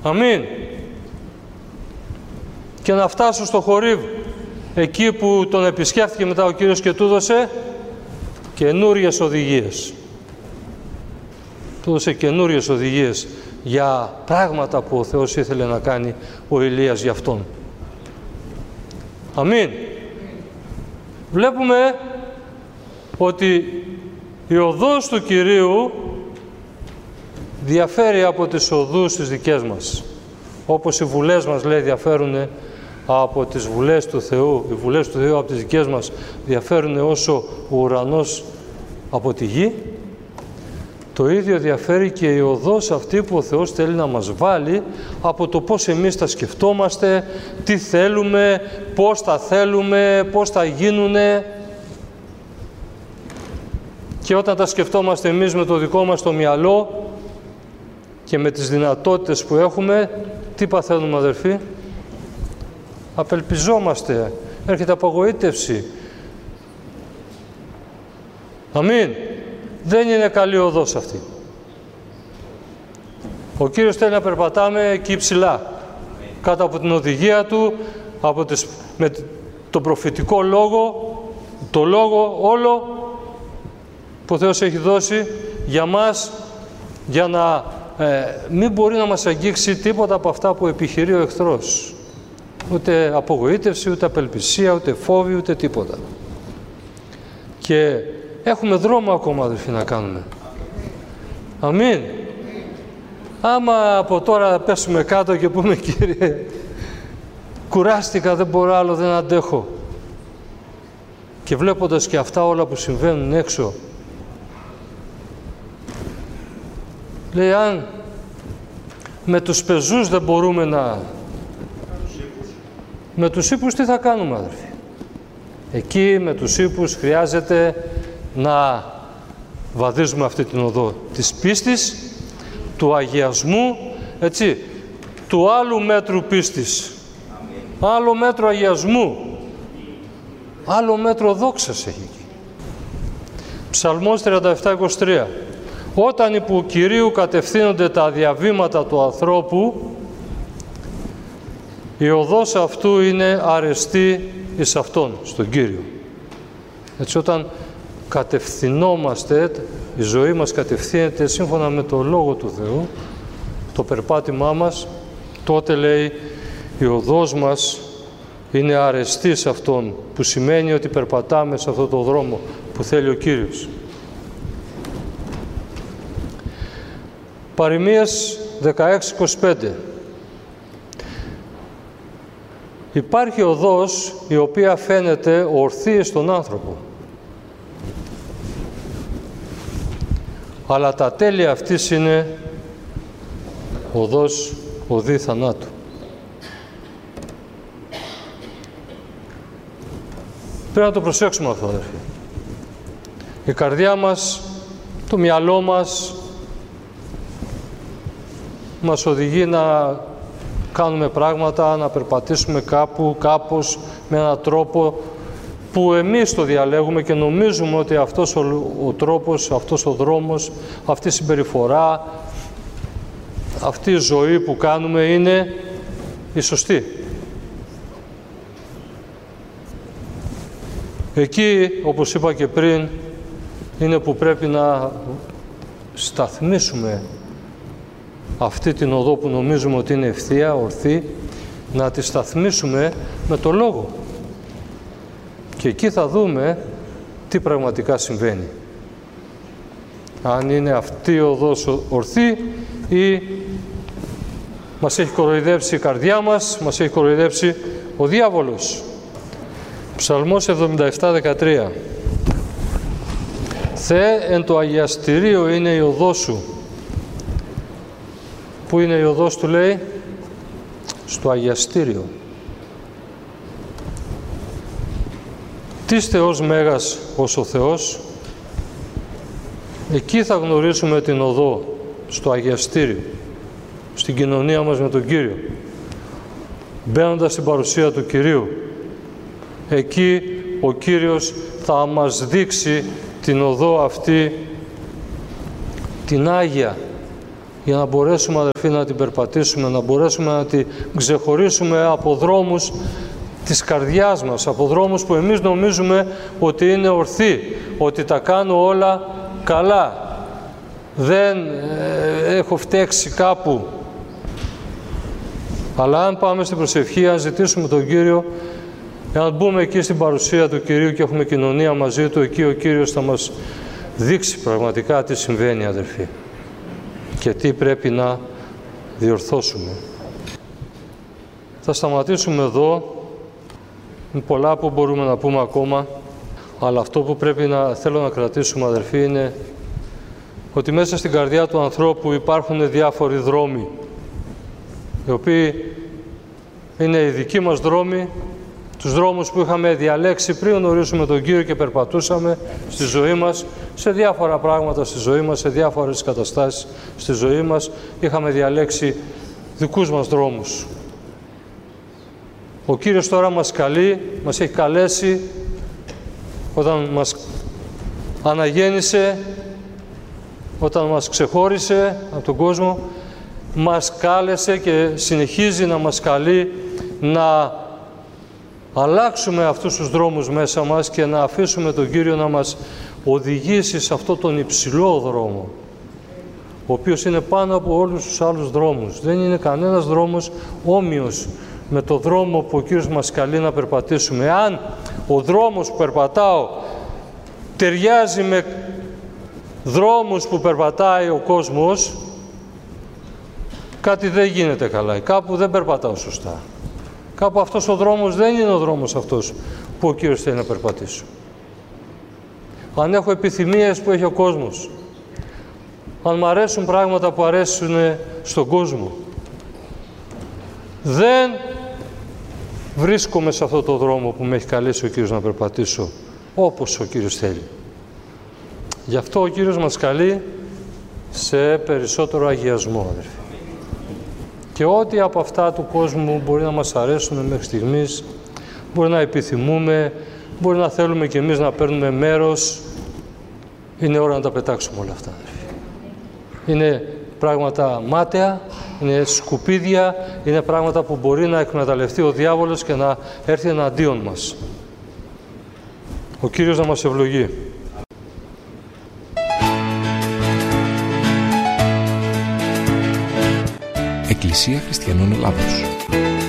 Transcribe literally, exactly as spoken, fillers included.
Αμήν. Και να φτάσω στο Χορίβ, εκεί που τον επισκέφθηκε μετά ο Κύριος και του έδωσε καινούριες οδηγίες. Του έδωσε καινούριες οδηγίες για πράγματα που ο Θεός ήθελε να κάνει ο Ηλίας για αυτόν. Αμήν. Βλέπουμε ότι η οδός του Κυρίου διαφέρει από τις οδούς τις δικές μας. Όπως οι βουλές μας, λέει, διαφέρουν από τις βουλές του Θεού, οι βουλές του Θεού από τις δικές μας διαφέρουν όσο ο ουρανός από τη γη, το ίδιο διαφέρει και η οδός αυτή που ο Θεός θέλει να μας βάλει από το πώς εμείς τα σκεφτόμαστε, τι θέλουμε, πώς τα θέλουμε, πώς θα γίνουνε. Και όταν τα σκεφτόμαστε εμείς με το δικό μας το μυαλό και με τις δυνατότητες που έχουμε, τι παθαίνουμε, αδερφοί? Απελπιζόμαστε, έρχεται απογοήτευση. Αμήν. Δεν είναι καλή οδός αυτή. Ο Κύριος θέλει να περπατάμε εκεί ψηλά, κάτω από την οδηγία Του, από τις, με τον προφητικό λόγο, το λόγο όλο που ο Θεός έχει δώσει για μας, για να ε, μην μπορεί να μας αγγίξει τίποτα από αυτά που επιχειρεί ο εχθρός. Ούτε απογοήτευση, ούτε απελπισία, ούτε φόβη, ούτε τίποτα. Και έχουμε δρόμο ακόμα, αδελφοί, να κάνουμε. Αμήν. Άμα από τώρα πέσουμε κάτω και πούμε, Κύριε, κουράστηκα, δεν μπορώ άλλο, δεν αντέχω. Και βλέποντας και αυτά όλα που συμβαίνουν έξω, λέει, αν με τους πεζούς δεν μπορούμε να... Με τους ύπους τι θα κάνουμε, αδελφοί? Εκεί με τους ύπους χρειάζεται να βαδίζουμε αυτή την οδό της πίστης, του αγιασμού, έτσι, του άλλου μέτρου πίστης. Αμήν. Άλλο μέτρο αγιασμού, άλλο μέτρο δόξας έχει εκεί. Ψαλμός τριάντα επτά είκοσι τρία. Όταν υπό Κυρίου κατευθύνονται τα διαβήματα του ανθρώπου, η οδός αυτού είναι αρεστή εις Αυτόν, στον Κύριο. Έτσι, όταν κατευθυνόμαστε, η ζωή μας κατευθύνεται σύμφωνα με το Λόγο του Θεού, το περπάτημά μας, τότε, λέει, η οδός μας είναι αρεστή σε Αυτόν, που σημαίνει ότι περπατάμε σε αυτόν τον δρόμο που θέλει ο Κύριος. Παροιμίες δεκαέξι είκοσι πέντε. Υπάρχει οδός η οποία φαίνεται ορθή στον άνθρωπο, αλλά τα τέλη αυτής είναι οδός οδή θανάτου. Πρέπει να το προσέξουμε αυτό, αδερφοί. Η καρδιά μας, το μυαλό μας, μας οδηγεί να κάνουμε πράγματα, να περπατήσουμε κάπου, κάπως, με έναν τρόπο που εμείς το διαλέγουμε και νομίζουμε ότι αυτός ο, ο τρόπος, αυτός ο δρόμος, αυτή η συμπεριφορά, αυτή η ζωή που κάνουμε είναι η σωστή. Εκεί, όπως είπα και πριν, είναι που πρέπει να σταθμίσουμε αυτή την οδό που νομίζουμε ότι είναι ευθεία, ορθή, να τη σταθμίσουμε με το Λόγο. Και εκεί θα δούμε τι πραγματικά συμβαίνει. Αν είναι αυτή η οδός ορθή ή μας έχει κοροϊδέψει η καρδιά μας, μας έχει κοροϊδέψει ο διάβολος. Ψαλμός εβδομήντα επτά δεκατρία. Θεέ, εν το αγιαστηρίο είναι η οδός σου. Πού είναι η οδός του, λέει? Στο αγιαστήριο. Τις Θεός μέγας ως ο Θεός, εκεί θα γνωρίσουμε την οδό, στο αγιαστήριο, στην κοινωνία μας με τον Κύριο. Μπαίνοντας στην παρουσία του Κυρίου, εκεί ο Κύριος θα μας δείξει την οδό αυτή, την Άγια για να μπορέσουμε, αδερφοί, να την περπατήσουμε, να μπορέσουμε να την ξεχωρίσουμε από δρόμους της καρδιάς μας, από δρόμους που εμείς νομίζουμε ότι είναι ορθοί, ότι τα κάνω όλα καλά, δεν ε, έχω φταίξει κάπου. Αλλά αν πάμε στην προσευχή, αν ζητήσουμε τον Κύριο, αν μπούμε εκεί στην παρουσία του Κυρίου και έχουμε κοινωνία μαζί Του, εκεί ο Κύριος θα μας δείξει πραγματικά τι συμβαίνει, αδερφοί, και τι πρέπει να διορθώσουμε. Θα σταματήσουμε εδώ. Είναι πολλά που μπορούμε να πούμε ακόμα, αλλά αυτό που πρέπει να θέλω να κρατήσουμε, αδερφοί, είναι ότι μέσα στην καρδιά του ανθρώπου υπάρχουν διάφοροι δρόμοι, οι οποίοι είναι οι δικοί μας δρόμοι, τους δρόμους που είχαμε διαλέξει πριν γνωρίσουμε τον Κύριο και περπατούσαμε στη ζωή μας, σε διάφορα πράγματα στη ζωή μας, σε διάφορες καταστάσεις στη ζωή μας, είχαμε διαλέξει δικούς μας δρόμους. Ο Κύριος τώρα μας καλεί, μας έχει καλέσει, όταν μας αναγέννησε, όταν μας ξεχώρισε από τον κόσμο, μας κάλεσε και συνεχίζει να μας καλεί να αλλάξουμε αυτούς τους δρόμους μέσα μας και να αφήσουμε τον Κύριο να μας οδηγήσει σε αυτό τον υψηλό δρόμο, ο οποίος είναι πάνω από όλους τους άλλους δρόμους. Δεν είναι κανένας δρόμος όμοιος με το δρόμο που ο Κύριος μας καλεί να περπατήσουμε. Αν ο δρόμος που περπατάω ταιριάζει με δρόμους που περπατάει ο κόσμος, κάτι δεν γίνεται καλά, κάπου δεν περπατάω σωστά. Κάπου αυτός ο δρόμος δεν είναι ο δρόμος αυτός που ο Κύριος θέλει να περπατήσω. Αν έχω επιθυμίες που έχει ο κόσμος, αν μ' αρέσουν πράγματα που αρέσουν στον κόσμο, δεν βρίσκομαι σε αυτό το δρόμο που με έχει καλέσει ο Κύριος να περπατήσω όπως ο Κύριος θέλει. Γι' αυτό ο Κύριος μας καλεί σε περισσότερο αγιασμό, αδερφοί. Και ό,τι από αυτά του κόσμου μπορεί να μας αρέσουν μέχρι στιγμής, μπορεί να επιθυμούμε, μπορεί να θέλουμε κι εμείς να παίρνουμε μέρος, είναι ώρα να τα πετάξουμε όλα αυτά, αδερφοί. Είναι πράγματα μάταια, είναι σκουπίδια, είναι πράγματα που μπορεί να εκμεταλλευτεί ο διάβολος και να έρθει εναντίον μας. Ο Κύριος να μας ευλογεί. Εκκλησία Χριστιανών Ελλάδος.